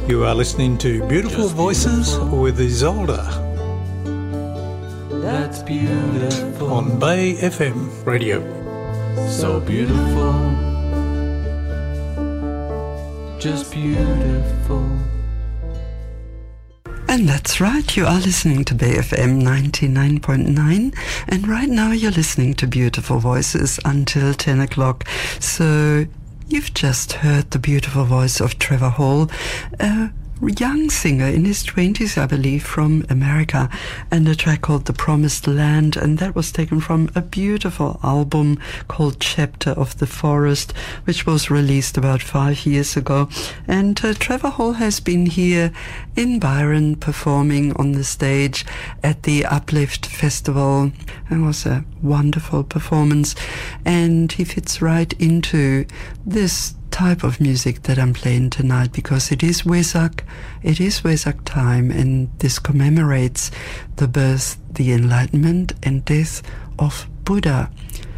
You are listening to Beautiful Voices with Isolde. That's beautiful. On Bay FM radio. So beautiful. Just beautiful. And that's right, you are listening to Bay FM 99.9, and right now you're listening to Beautiful Voices until 10 o'clock. So you've just heard the beautiful voice of Trevor Hall, a young singer in his 20s, I believe, from America, and a track called The Promised Land, and that was taken from a beautiful album called Chapter of the Forest, which was released about 5 years ago. And Trevor Hall has been here in Byron performing on the stage at the Uplift Festival. It was a wonderful performance, and he fits right into this type of music that I'm playing tonight, because it is Wesak time, and this commemorates the birth, the enlightenment and death of Buddha.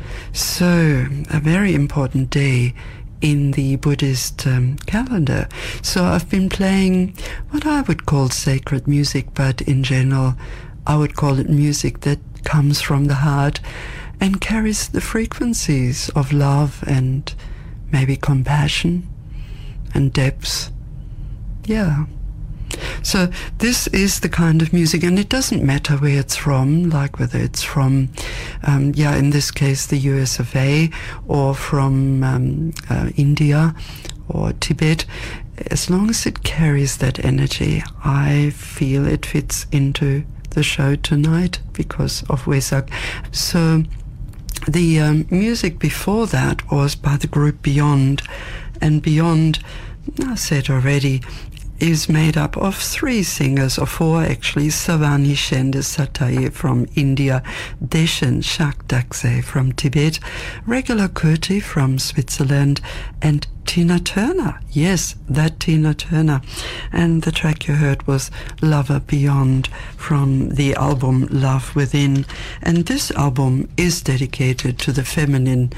So a very important day in the Buddhist calendar. So I've been playing what I would call sacred music, but in general I would call it music that comes from the heart and carries the frequencies of love and maybe compassion and depth. Yeah. So this is the kind of music, and it doesn't matter where it's from, like whether it's from, in this case, the US of A, or from India or Tibet. As long as it carries that energy, I feel it fits into the show tonight because of Wesak. So the music before that was by the group Beyond, and Beyond, I said already, is made up of 3 singers, or 4 actually: Savani Shende Sataye from India, Deshen Shakdakse from Tibet, Regula Kurti from Switzerland, and Tina Turner. Yes, that Tina Turner. And the track you heard was Lover Beyond from the album Love Within. And this album is dedicated to the feminine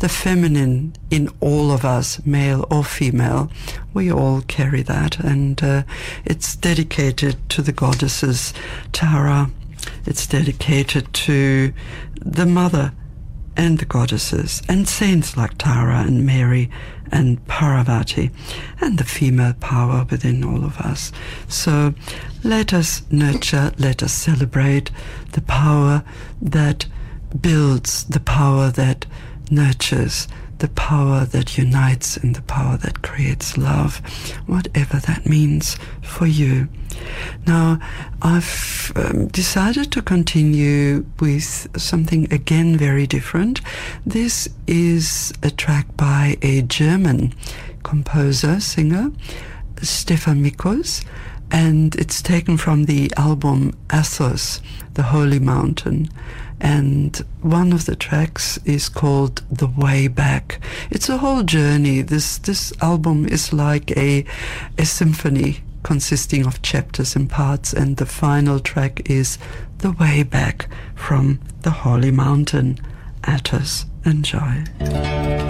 in all of us, male or female. We all carry that, and it's dedicated to the goddesses Tara. It's dedicated to the mother and the goddesses and saints like Tara and Mary and Parvati, and the female power within all of us. So let us nurture, let us celebrate the power that builds, the power that nurtures, the power that unites, and the power that creates love, whatever that means for you. Now, I've decided to continue with something again very different. This is a track by a German composer, singer, Stefan Mikos, and it's taken from the album Athos, the Holy Mountain. And one of the tracks is called The Way Back. It's a whole journey. This album is like a symphony consisting of chapters and parts, and the final track is The Way Back from the Holy Mountain. Athos. Enjoy.